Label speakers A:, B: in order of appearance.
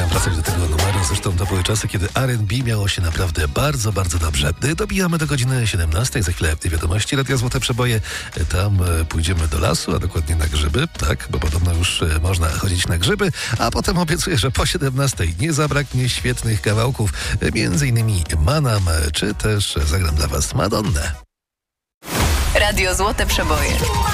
A: uwielbiam wracać do tego numeru. Zresztą to były czasy, kiedy R&B miało się naprawdę bardzo, bardzo dobrze. Dobijamy do godziny 17. Za chwilę wiadomości Radia Złote Przeboje. Tam pójdziemy do lasu, a dokładnie na grzyby. Tak, bo podobno już można chodzić na grzyby. A potem obiecuję, że po 17 nie zabraknie świetnych kawałków. Między innymi Manam, czy też zagram dla was Madonnę.
B: Radio Złote Przeboje.